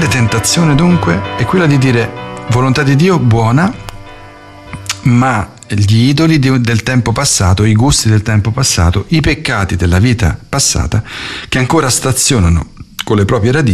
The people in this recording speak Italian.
tentazione dunque è quella di dire volontà di Dio buona, ma gli idoli del tempo passato, i gusti del tempo passato, i peccati della vita passata che ancora stazionano con le proprie radici